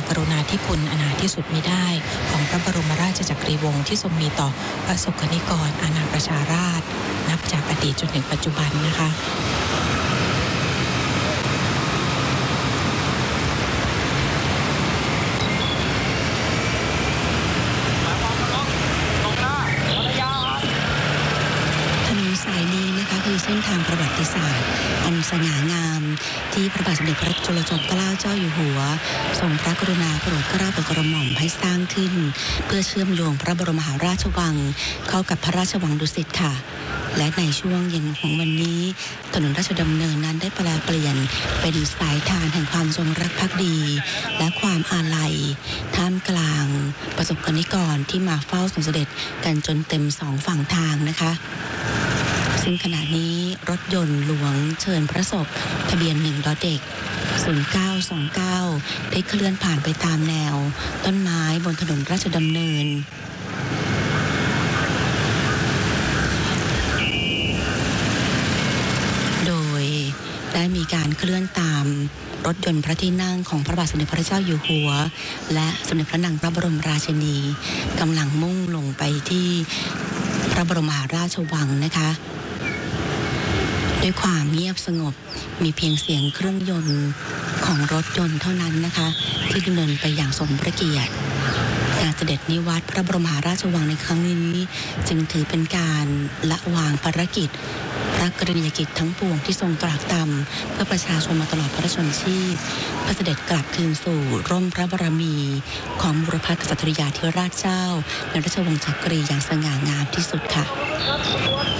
กรุณาธิคุณอันหาที่สุดมิได้ของพระบรมราชจักรีวงศ์ที่ทรงมีต่อประสบกนิกรอาณาประชาราษฎร์นับจากอดีตจนถึงปัจจุบันนะคะคือเส้นทางประวัติศาสตร์อันสง่างามที่พระบาทสมเด็จพระจุลจอมเกล้าเจ้าอยู่หัวทรงพระกรุณาโปรดเกล้าโปรดกระหม่อมให้สร้างขึ้นเพื่อเชื่อมโยงพระบรมมหาราชวังเข้ากับพระราชวังดุสิตค่ะและในช่วงเย็นของวันนี้ถนนราชดำเนินนั้นได้แปลเปลี่ยนเป็นสายทานแห่งความจงรักภักดีและความอาลัยท่ามกลางประสบกนิกรที่มาเฝ้าทรงเสด็จกันจนเต็มสองฝั่งทางนะคะซึ่งขณะนี้รถยนต์หลวงเชิญพระศพทะเบียน1ดเด็ก0929ได้เคลื่อนผ่านไปตามแนวต้นไม้บนถนนราชดำเนินโดยได้มีการเคลื่อนตามรถยนต์พระที่นั่งของพระบาทสมเด็จพระเจ้าอยู่หัวและสมเด็จพระนางพระบรมราชินีกำลังมุ่งลงไปที่พระบรมมหาราชวังนะคะด้วยความเงียบสงบมีเพียงเสียงเครื่องยนต์ของรถยนต์เท่านั้นนะคะที่ดำเนินไปอย่างสมพระเกียรติการเสด็จนิวัตรพระบรมมหาราชวังในครั้งนี้จึงถือเป็นการละวางภารกิจพระกรณียกิจทั้งปวงที่ทรงตรากตรำเพื่อประชาชนมาตลอดพระชนชีพเพื่อเสด็จกลับคืนสู่ร่มพระบารมีของบุรพกษัตริยาธิราชเจ้าในราชวงศ์จักรีอย่างสง่างามที่สุดค่ะ